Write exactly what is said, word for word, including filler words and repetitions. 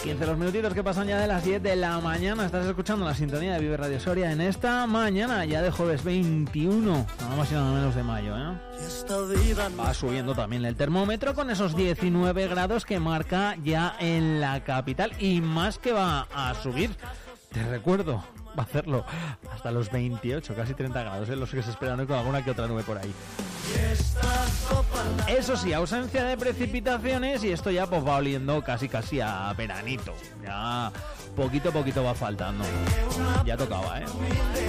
quince los minutitos que pasan ya de las diez de la mañana. Estás escuchando la sintonía de Vive Radio Soria en esta mañana ya de jueves veintiuno, nada más y nada menos de mayo, ¿eh? Va subiendo también el termómetro con esos diecinueve grados que marca ya en la capital, y más que va a subir, te recuerdo, va a hacerlo hasta los veintiocho, casi treinta grados, ¿eh? Los que se esperan hoy, con alguna que otra nube por ahí. Eso sí, ausencia de precipitaciones, y esto ya pues va oliendo casi casi a veranito. Ya poquito a poquito va faltando. Ya tocaba, ¿eh?